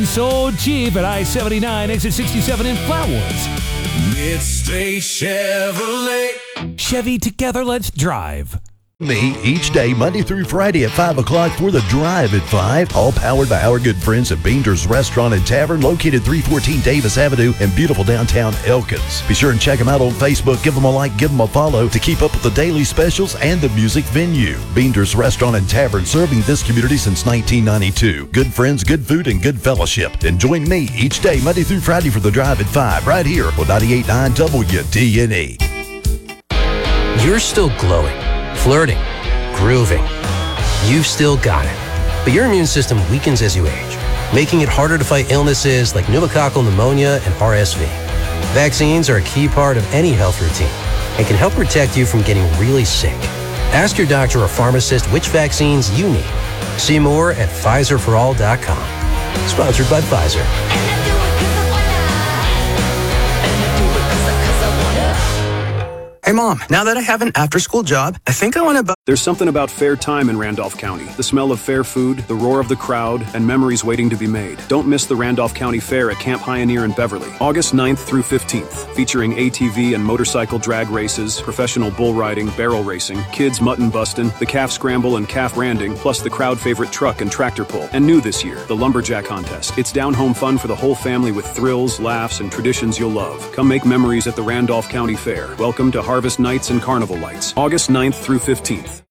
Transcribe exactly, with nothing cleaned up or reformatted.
So cheap at I seventy-nine, exit sixty-seven in Flatwoods. Midstate Chevrolet. Chevy, together, let's drive. Me each day, Monday through Friday at five o'clock for the Drive at five. All powered by our good friends at Beander's Restaurant and Tavern, located three fourteen Davis Avenue in beautiful downtown Elkins. Be sure and check them out on Facebook. Give them a like, give them a follow to keep up with the daily specials and the music venue. Beander's Restaurant and Tavern, serving this community since nineteen ninety-two. Good friends, good food, and good fellowship. And join me each day, Monday through Friday for the Drive at five, right here on ninety-eight point nine W T N E. You're still glowing, flirting, grooving. You've still got it. But your immune system weakens as you age, making it harder to fight illnesses like pneumococcal pneumonia and R S V. Vaccines are a key part of any health routine and can help protect you from getting really sick. Ask your doctor or pharmacist which vaccines you need. See more at Pfizer for all dot com. Sponsored by Pfizer. Hey, Mom, now that I have an after-school job, I think I want to... Bu- There's something about fair time in Randolph County. The smell of fair food, the roar of the crowd, and memories waiting to be made. Don't miss the Randolph County Fair at Camp Pioneer in Beverly, August ninth through fifteenth, featuring A T V and motorcycle drag races, professional bull riding, barrel racing, kids mutton bustin', the calf scramble and calf branding, plus the crowd favorite truck and tractor pull. And new this year, the Lumberjack Contest. It's down-home fun for the whole family with thrills, laughs, and traditions you'll love. Come make memories at the Randolph County Fair. Welcome to Harvest Nights and Carnival Lights, August ninth through fifteenth.